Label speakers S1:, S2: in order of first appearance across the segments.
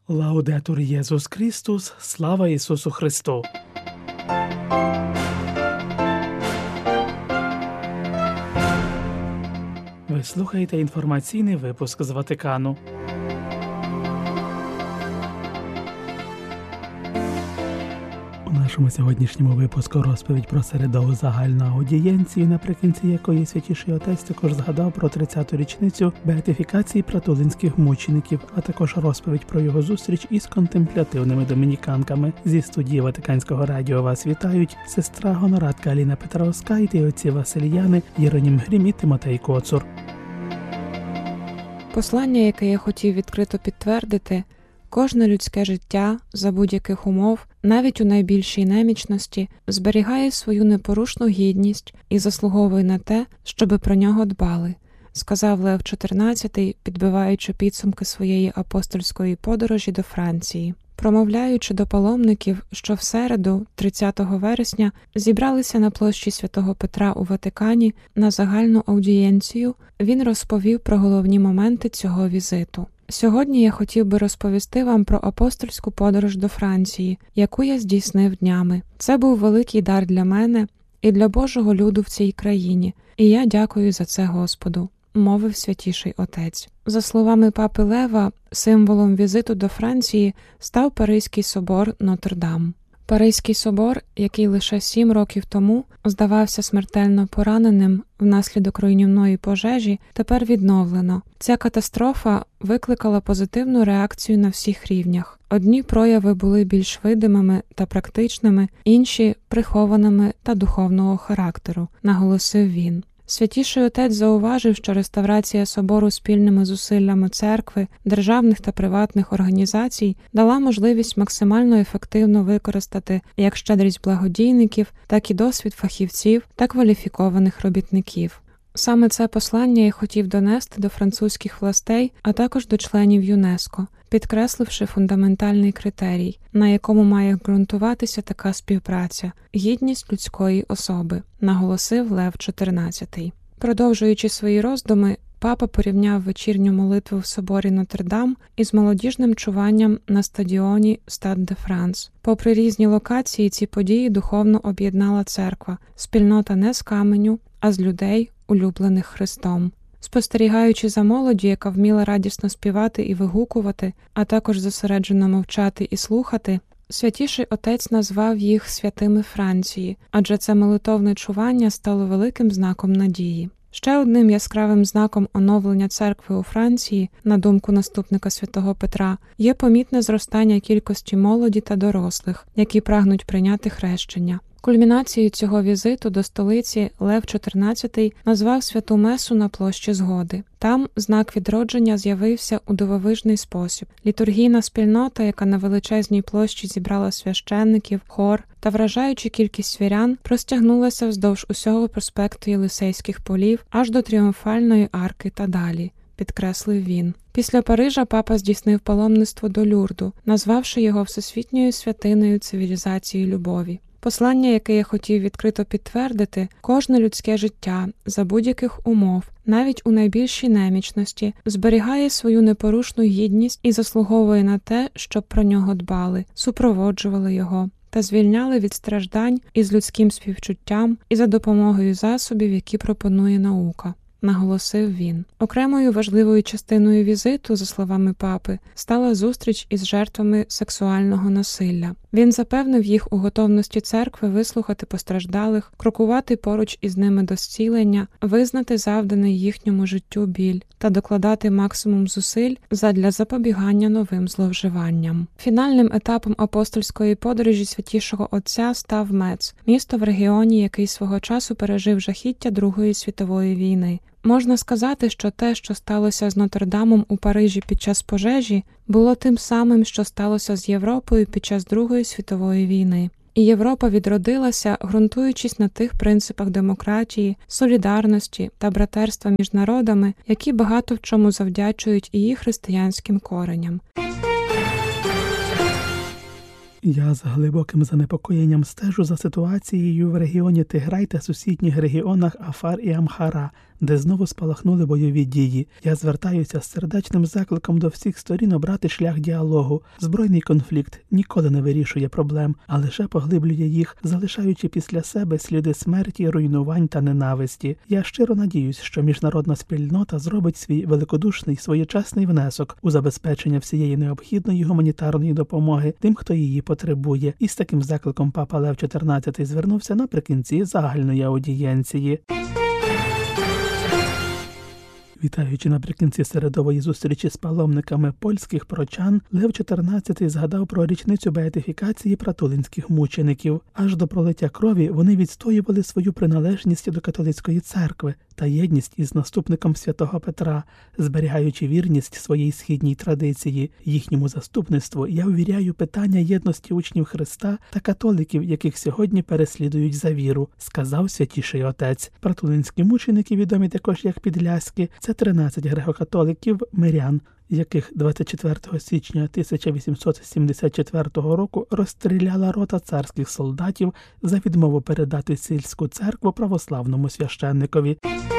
S1: Лаудетур Єсус Христос, слава Ісусу Христу! Ви слухаєте інформаційний випуск з Ватикану. У нашому сьогоднішньому випуску розповідь про середову загальну аудієнцію, наприкінці якої Святіший Отець також згадав про 30-ту річницю беатифікації пратулинських мучеників, а також розповідь про його зустріч із контемплятивними домініканками. Зі студії Ватиканського радіо вас вітають сестра гоноратка Аліна Петровська і отці Васильяни, Єронім Грім і Тимотей Коцур.
S2: Послання, яке я хотів відкрито підтвердити, кожне людське життя за будь-яких умов, навіть у найбільшій немічності, зберігає свою непорушну гідність і заслуговує на те, щоби про нього дбали, сказав Лев XIV, підбиваючи підсумки своєї апостольської подорожі до Франції. Промовляючи до паломників, що в середу, 30 вересня, зібралися на площі Святого Петра у Ватикані на загальну аудієнцію, він розповів про головні моменти цього візиту. Сьогодні я хотів би розповісти вам про апостольську подорож до Франції, яку я здійснив днями. Це був великий дар для мене і для Божого люду в цій країні, і я дякую за це Господу, мовив Святіший Отець. За словами папи Лева, символом візиту до Франції став Паризький собор Нотр-Дам. Паризький собор, який лише 7 років тому здавався смертельно пораненим внаслідок руйнівної пожежі, тепер відновлено. Ця катастрофа викликала позитивну реакцію на всіх рівнях. Одні прояви були більш видимими та практичними, інші – прихованими та духовного характеру, наголосив він. Святіший Отець зауважив, що реставрація собору спільними зусиллями церкви, державних та приватних організацій дала можливість максимально ефективно використати як щедрість благодійників, так і досвід фахівців та кваліфікованих робітників. Саме це послання я хотів донести до французьких властей, а також до членів ЮНЕСКО, підкресливши фундаментальний критерій, на якому має ґрунтуватися така співпраця – гідність людської особи, наголосив Лев XIV. Продовжуючи свої роздуми, папа порівняв вечірню молитву в соборі Нотр-Дам із молодіжним чуванням на стадіоні Стад де Франс. Попри різні локації, ці події духовно об'єднала церква, спільнота не з каменю, а з людей, улюблених Христом. Спостерігаючи за молоддю, яка вміла радісно співати і вигукувати, а також зосереджено мовчати і слухати, Святіший Отець назвав їх «святими Франції», адже це молитовне чування стало великим знаком надії. Ще одним яскравим знаком оновлення церкви у Франції, на думку наступника Святого Петра, є помітне зростання кількості молоді та дорослих, які прагнуть прийняти хрещення. Кульмінацією цього візиту до столиці Лев XIV назвав святу месу на площі Згоди. Там знак відродження з'явився у дивовижний спосіб. Літургійна спільнота, яка на величезній площі зібрала священників, хор та вражаючу кількість вірян, простягнулася вздовж усього проспекту Єлисейських полів аж до Тріумфальної арки та далі, підкреслив він. Після Парижа папа здійснив паломництво до Люрду, назвавши його всесвітньою святиною цивілізації любові. Послання, яке я хотів відкрито підтвердити, кожне людське життя за будь-яких умов, навіть у найбільшій немічності, зберігає свою непорушну гідність і заслуговує на те, щоб про нього дбали, супроводжували його та звільняли від страждань із людським співчуттям і за допомогою засобів, які пропонує наука, наголосив він. Окремою важливою частиною візиту, за словами папи, стала зустріч із жертвами сексуального насилля. Він запевнив їх у готовності церкви вислухати постраждалих, крокувати поруч із ними до зцілення, визнати завданий їхньому життю біль та докладати максимум зусиль задля запобігання новим зловживанням. Фінальним етапом апостольської подорожі Святішого Отця став Мец, місто в регіоні, який свого часу пережив жахіття Другої світової війни. Можна сказати, що те, що сталося з Нотр-Дамом у Парижі під час пожежі, було тим самим, що сталося з Європою під час Другої світової війни. І Європа відродилася, ґрунтуючись на тих принципах демократії, солідарності та братерства між народами, які багато в чому завдячують і її християнським кореням.
S1: Я з глибоким занепокоєнням стежу за ситуацією в регіоні Тиграй та сусідніх регіонах Афар і Амхара, де знову спалахнули бойові дії. Я звертаюся з сердечним закликом до всіх сторін обрати шлях діалогу. Збройний конфлікт ніколи не вирішує проблем, а лише поглиблює їх, залишаючи після себе сліди смерті, руйнувань та ненависті. Я щиро надіюсь, що міжнародна спільнота зробить свій великодушний, своєчасний внесок у забезпечення всієї необхідної гуманітарної допомоги тим, хто її потребує. І з таким закликом Папа Лев XIV звернувся наприкінці загальної аудієнції. Вітаючи наприкінці середової зустрічі з паломниками польських прочан, Лев XIV згадав про річницю беатифікації пратулинських мучеників. Аж до пролиття крові вони відстоювали свою приналежність до католицької церкви та єдність із наступником святого Петра, зберігаючи вірність своїй східній традиції. Їхньому заступництву я увіряю питання єдності учнів Христа та католиків, яких сьогодні переслідують за віру, сказав святіший отець. Пратулинські мученики, відомі також як підляски, це 13 греко-католиків мирян, яких 24 січня 1874 року розстріляла рота царських солдатів за відмову передати сільську церкву православному священникові.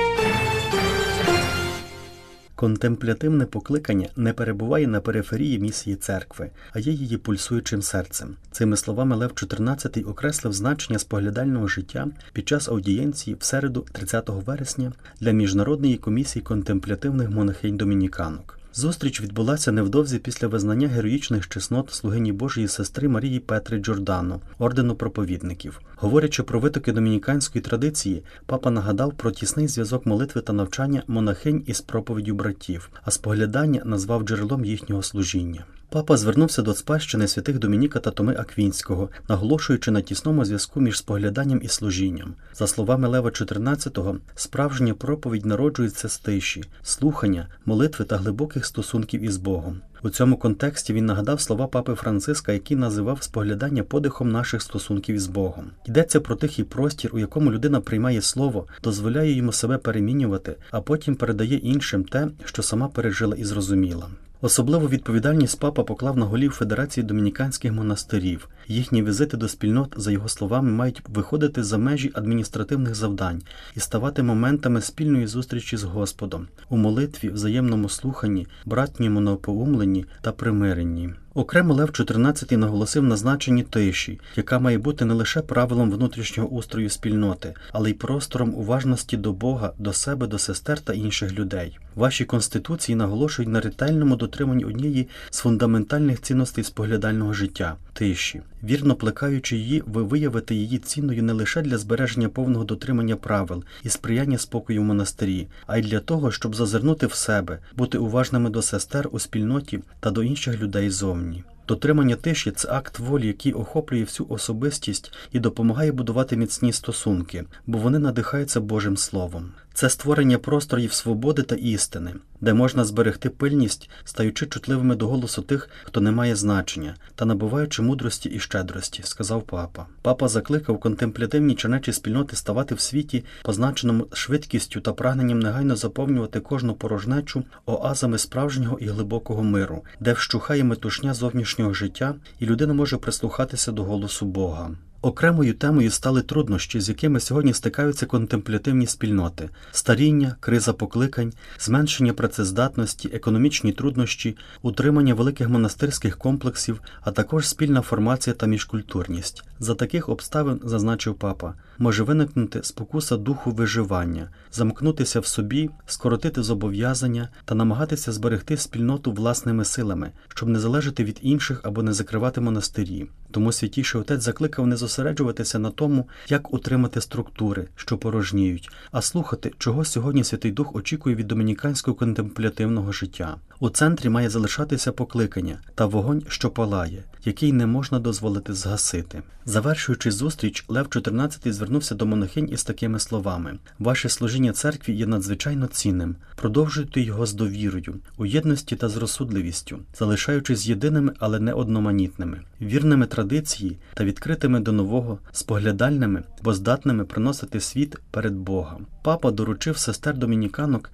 S3: Контемплятивне покликання не перебуває на периферії місії церкви, а є її пульсуючим серцем. Цими словами Лев XIV окреслив значення споглядального життя під час аудієнції в середу 30 вересня для Міжнародної комісії контемплятивних монахинь-домініканок. Зустріч відбулася невдовзі після визнання героїчних чеснот слугині Божої сестри Марії Петри Джордано, ордену проповідників. Говорячи про витоки домініканської традиції, папа нагадав про тісний зв'язок молитви та навчання монахинь із проповіддю братів, а споглядання назвав джерелом їхнього служіння. Папа звернувся до спадщини святих Домініка та Томи Аквінського, наголошуючи на тісному зв'язку між спогляданням і служінням. За словами Лева XIV, справжня проповідь народжується з тиші, слухання, молитви та глибоких стосунків із Богом. У цьому контексті він нагадав слова папи Франциска, який називав споглядання подихом наших стосунків із Богом. Йдеться про тихий простір, у якому людина приймає слово, дозволяє йому себе перемінювати, а потім передає іншим те, що сама пережила і зрозуміла. Особливу відповідальність папа поклав на голів Федерації домініканських монастирів. Їхні візити до спільнот, за його словами, мають виходити за межі адміністративних завдань і ставати моментами спільної зустрічі з Господом у молитві, взаємному слуханні, братньому напоумленні та примиренні. Окремо Лев XIV наголосив на значенні тиші, яка має бути не лише правилом внутрішнього устрою спільноти, але й простором уважності до Бога, до себе, до сестер та інших людей. Ваші конституції наголошують на ретельному дотриманні однієї з фундаментальних цінностей споглядального життя – тиші. Вірно плекаючи її, ви виявите її цінною не лише для збереження повного дотримання правил і сприяння спокою в монастирі, а й для того, щоб зазирнути в себе, бути уважними до сестер у спільноті та до інших людей зовні. Дотримання тиші – це акт волі, який охоплює всю особистість і допомагає будувати міцні стосунки, бо вони надихаються Божим Словом. Це створення просторів свободи та істини, де можна зберегти пильність, стаючи чутливими до голосу тих, хто не має значення, та набуваючи мудрості і щедрості, сказав папа. Папа закликав контемплятивні чернечі спільноти ставати в світі, позначеному швидкістю та прагненням негайно заповнювати кожну порожнечу оазами справжнього і глибокого миру, де вщухає метушня зовнішнього життя, і людина може прислухатися до голосу Бога. Окремою темою стали труднощі, з якими сьогодні стикаються контемплятивні спільноти – старіння, криза покликань, зменшення працездатності, економічні труднощі, утримання великих монастирських комплексів, а також спільна формація та міжкультурність. За таких обставин, зазначив папа, може виникнути спокуса духу виживання, замкнутися в собі, скоротити зобов'язання та намагатися зберегти спільноту власними силами, щоб не залежати від інших або не закривати монастирі. Тому Святіший Отець закликав не зосереджуватися на тому, як утримати структури, що порожніють, а слухати, чого сьогодні Святий Дух очікує від домініканського контемплятивного життя. У центрі має залишатися покликання та вогонь, що палає, який не можна дозволити згасити. Завершуючи зустріч, Лев XIV звернувся до монахинь із такими словами: «Ваше служіння церкві є надзвичайно цінним. Продовжуйте його з довірою, у єдності та з розсудливістю, залишаючись єдиними, але не одноманітними, вірними традиції та відкритими до нового, споглядальними, бо здатними приносити світ перед Богом». Папа доручив сестер домініканок